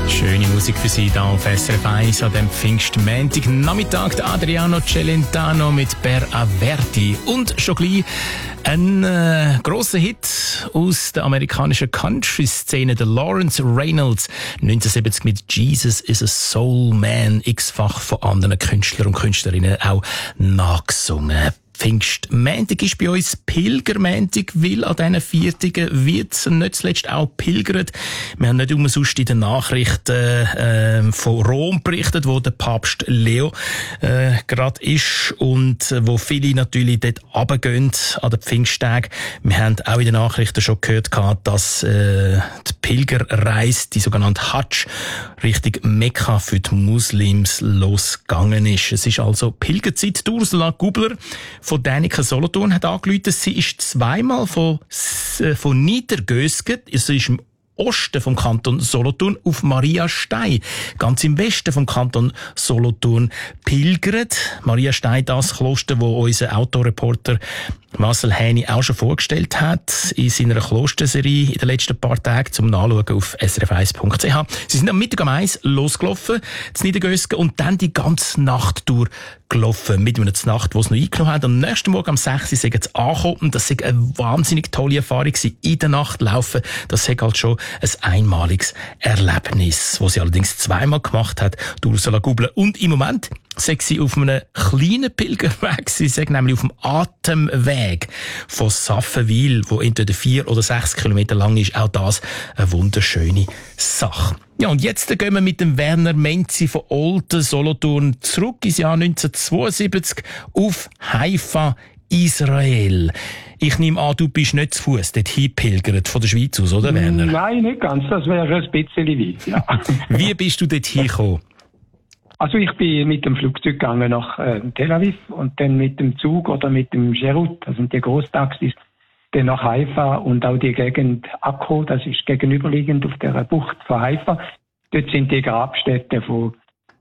Schöne Musik für Sie hier auf SRF 1 an dem Pfingstmontag Nachmittag. Adriano Celentano mit Per Averti. Und schon gleich ein grosser Hit aus der amerikanischen Country-Szene, der Lawrence Reynolds, 1970 mit Jesus is a Soul Man, x-fach von anderen Künstlern und Künstlerinnen auch nachgesungen. Pfingstmontag ist bei uns Pilgermontag, weil an diesen Viertagen wird nicht zuletzt auch pilgert. Wir haben nicht umsonst in den Nachrichten von Rom berichtet, wo der Papst Leo gerade ist und wo viele natürlich dort runtergehen an den Pfingsttagen. Wir haben auch in den Nachrichten schon gehört, dass die Pilgerreise, die sogenannte Hajj, Richtung Mekka für die Muslims losgegangen ist. Es ist also Pilgerzeit. Ursula Gubler von Däniken Solothurn hat angerufen, sie ist zweimal von Niedergösgen, also ist im Osten vom Kanton Solothurn, auf Mariastein, ganz im Westen vom Kanton Solothurn, pilgert. Mariastein, das Kloster, wo unser Autoreporter Marcel Häni auch schon vorgestellt hat in seiner Klosterserie in den letzten paar Tagen zum Nachschauen auf srf1.ch. Sie sind am Mittag um 1 losgelaufen, zu Niedergösgen, und dann die ganze Nacht durchgelaufen. Mit einer Nacht, die sie noch eingenommen haben. Am nächsten Morgen um 6 Uhr sind sie angekommen, und das war eine wahnsinnig tolle Erfahrung gewesen. In der Nacht laufen, das ist halt schon ein einmaliges Erlebnis, das sie allerdings zweimal gemacht hat, Ursula Gubler. Und im Moment sei sie auf einem kleinen Pilgerweg. Sie sei nämlich auf dem Atemweg von Saffenwil, wo entweder 4 oder 6 Kilometer lang ist. Auch das eine wunderschöne Sache. Ja, und jetzt gehen wir mit dem Werner Menzi von Olten, Solothurn, zurück ins Jahr 1972 auf Haifa, Israel. Ich nehme an, du bist nicht zu Fuß dort hingepilgert von der Schweiz aus, oder Werner? Nein, nicht ganz. Das wäre ein bisschen weit, ja. Wie bist du dort hingekommen? Also ich bin mit dem Flugzeug gegangen nach Tel Aviv und dann mit dem Zug oder mit dem Sherut, das sind die Grosstaxis, dann nach Haifa und auch die Gegend Akko, das ist gegenüberliegend auf der Bucht von Haifa. Dort sind die Grabstätten von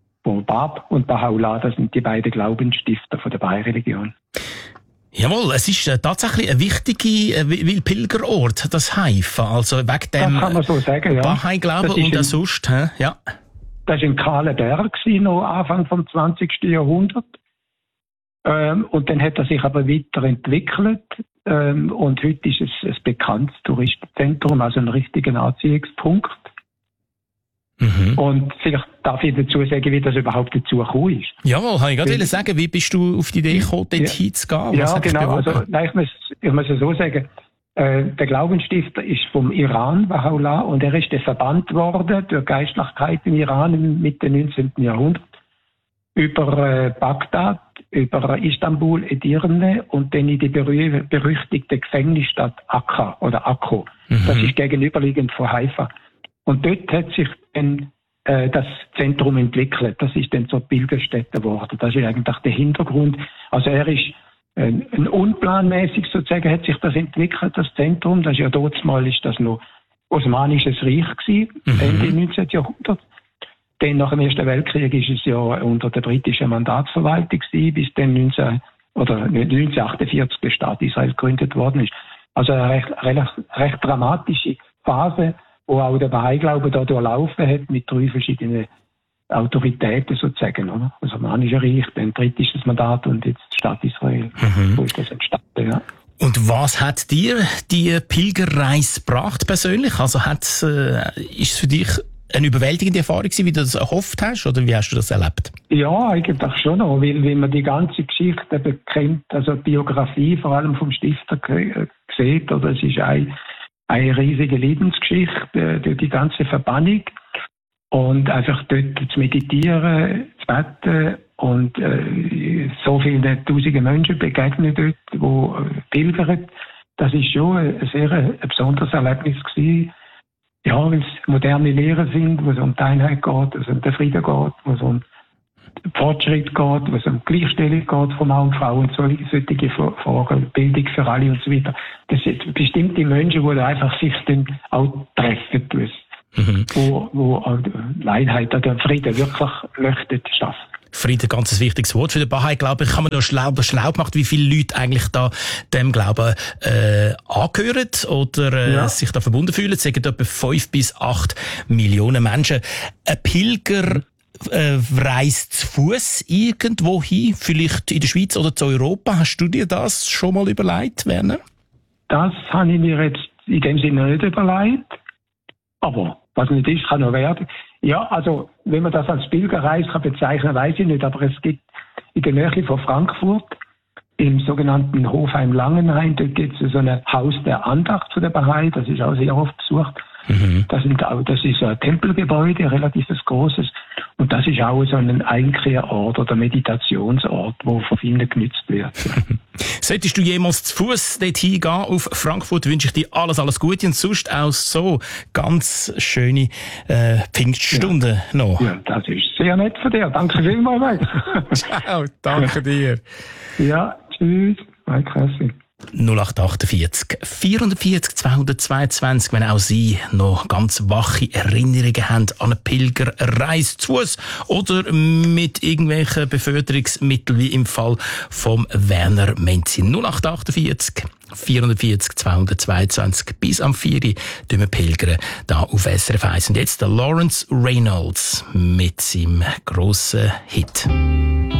Bab und Baha'u'llah, das sind die beiden Glaubensstifter von der Bahai-Religion. Jawohl, es ist tatsächlich ein wichtiger Pilgerort, das Haifa, also wegen dem das kann man so sagen, ja. Bahai-Glauben und auch sonst, ja. Das war ein kahler Berg, noch Anfang vom 20. Jahrhundert. Und dann hat er sich aber weiterentwickelt. Und heute ist es ein bekanntes Touristenzentrum, also ein richtiger Anziehungspunkt. Mhm. Und vielleicht darf ich dazu sagen, wie das überhaupt dazu gekommen ist. Jawohl, kann ich gerade sagen, wie bist du auf die Idee gekommen, dort hinzugehen? Ja, genau. Also, ich muss es so sagen. Der Glaubensstifter ist vom Iran, Baha'u'llah, und er ist verbannt worden durch Geistlichkeit im Iran Mitte 19. Jahrhundert über Bagdad, über Istanbul, Edirne und dann in die berüchtigte Gefängnisstadt Akka oder Akko. Mhm. Das ist gegenüberliegend von Haifa. Und dort hat sich dann das Zentrum entwickelt. Das ist dann zur Pilgerstätte geworden. Das ist eigentlich der Hintergrund. Also er ist unplanmäßig sozusagen hat sich das entwickelt, das Zentrum. Das ist ja damals ist das noch Osmanisches Reich gewesen, Ende 19. Jahrhundert. Dann nach dem Ersten Weltkrieg ist es ja unter der britischen Mandatsverwaltung gewesen, bis dann 1948 der Staat Israel gegründet worden ist. Also eine recht dramatische Phase, wo auch der Bahai-Glaube da durchlaufen hat mit 3 verschiedenen Autoritäten sozusagen, oder? Das Osmanische Reich, dann britisches Mandat und jetzt Staat Israel. So ist das entstanden, ja. Und was hat dir die Pilgerreise gebracht persönlich? Also ist es für dich eine überwältigende Erfahrung gewesen, wie du das erhofft hast, oder wie hast du das erlebt? Ja, eigentlich schon noch, weil wenn man die ganze Geschichte eben kennt, also die Biografie vor allem vom Stifter sieht, oder es ist eine riesige Lebensgeschichte durch die ganze Verbannung. Und einfach dort zu meditieren, zu beten und so viele tausende Menschen begegnen dort, die pilgern. Das ist schon ein besonderes Erlebnis gewesen. Ja, weil es moderne Lehren sind, wo es um die Einheit geht, wo es um den Frieden geht, wo es um Fortschritt geht, wo es um Gleichstellung geht von Mann und Frau und solche Fragen, Bildung für alle und so weiter. Das sind bestimmte Menschen, die einfach sich dann auch treffen, wo Einheit oder Frieden wirklich leuchtet schafft. Frieden, ganz ein wichtiges Wort für den Bahai, glaube ich. Kann man da schlau gemacht, wie viele Leute eigentlich da dem Glauben angehören oder sich da verbunden fühlen. Es sagen etwa 5 bis 8 Millionen Menschen. Ein Pilger reist zu Fuß irgendwo hin, vielleicht in der Schweiz oder zu Europa. Hast du dir das schon mal überlegt, Werner? Das habe ich mir jetzt in dem Sinne nicht überlegt. Aber was nicht ist, kann noch werden. Ja, also, wenn man das als Pilgerreise bezeichnen kann, weiß ich nicht. Aber es gibt in der Nähe von Frankfurt, im sogenannten Hofheim-Langenhain, dort gibt es so ein Haus der Andacht von der Bahai. Das ist auch sehr oft besucht. Das ist ein Tempelgebäude, ein relativ großes. Und das ist auch so ein Einkehrort oder Meditationsort, wo von vielen genutzt wird. Solltest du jemals zu Fuß dorthin gehen auf Frankfurt, wünsche ich dir alles Gute und sonst auch so ganz schöne Pfingststunden noch. Ja, das ist sehr nett von dir. Danke vielmals. Ciao, danke dir. Ja, tschüss. Mike. 0848 440 222, wenn auch Sie noch ganz wache Erinnerungen haben an eine Pilgerreise zu Fuß oder mit irgendwelchen Beförderungsmitteln, wie im Fall vom Werner Menzin. 0848 440 222 bis am 4 Uhr wir pilgern da auf SRF 1. Und jetzt der Lawrence Reynolds mit seinem grossen Hit.